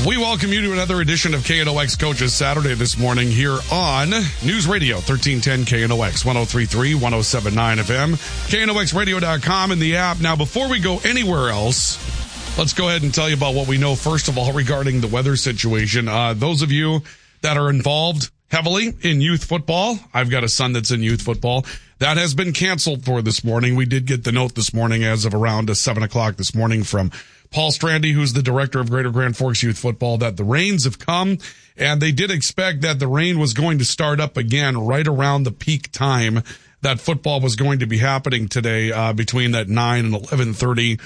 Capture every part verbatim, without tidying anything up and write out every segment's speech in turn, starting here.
We welcome you to another edition of K N O X Coaches Saturday this morning here on News Radio thirteen ten K N O X, one oh three point three, one oh seven point nine F M, K N O X radio dot com and the app. Now, before we go anywhere else, let's go ahead and tell you about what we know, first of all, regarding the weather situation. Uh, those of you that are involved heavily in youth football, I've got a son that's in youth football, that has been canceled for this morning. We did get the note this morning as of around seven o'clock this morning from Paul Strandy, who's the director of Greater Grand Forks Youth Football, that the rains have come, and they did expect that the rain was going to start up again right around the peak time that football was going to be happening today, uh, between that nine and eleven thirty,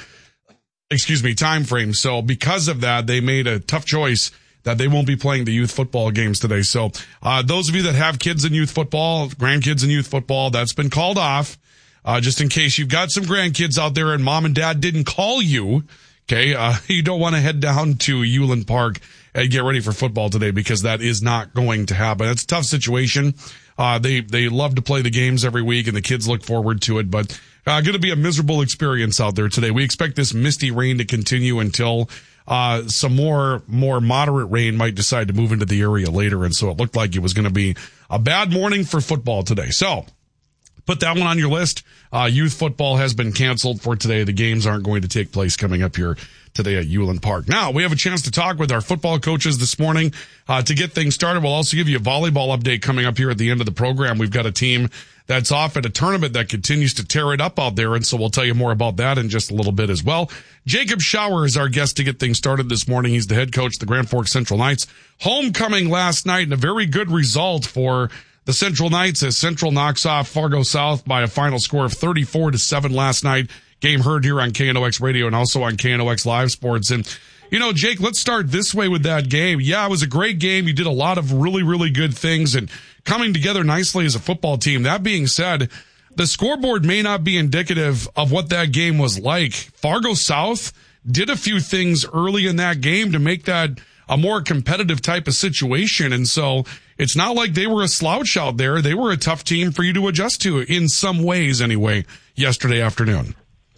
excuse me, time frame. So because of that, they made a tough choice that they won't be playing the youth football games today. So, uh, those of you that have kids in youth football, grandkids in youth football, that's been called off. Uh, just in case you've got some grandkids out there and mom and dad didn't call you, okay, uh, you don't want to head down to Uland Park and get ready for football today, because that is not going to happen. It's a tough situation. Uh, they, they love to play the games every week and the kids look forward to it, but, uh, going to be a miserable experience out there today. We expect this misty rain to continue until, uh, some more, more moderate rain might decide to move into the area later. And so it looked like it was going to be a bad morning for football today. So, put that one on your list. Uh, youth football has been canceled for today. The games aren't going to take place coming up here today at Uland Park. Now, we have a chance to talk with our football coaches this morning uh, to get things started. We'll also give you a volleyball update coming up here at the end of the program. We've got a team that's off at a tournament that continues to tear it up out there, and so we'll tell you more about that in just a little bit as well. Jacob Schauer is our guest to get things started this morning. He's the head coach of the Grand Forks Central Knights. Homecoming last night, and a very good result for the Central Knights as Central knocks off Fargo South by a final score of thirty-four to seven last night. Game heard here on K N O X Radio and also on K N O X Live Sports. And, you know, Jake, let's start this way with that game. Yeah, it was a great game. You did a lot of really, really good things and coming together nicely as a football team. That being said, the scoreboard may not be indicative of what that game was like. Fargo South did a few things early in that game to make that a more competitive type of situation. And so it's not like they were a slouch out there. They were a tough team for you to adjust to in some ways anyway yesterday afternoon.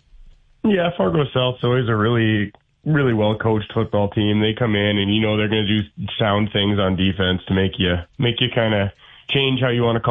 Yeah, Fargo South's always a really, really well-coached football team. They come in and, you know, they're going to do sound things on defense to make you, make you kind of change how you want to call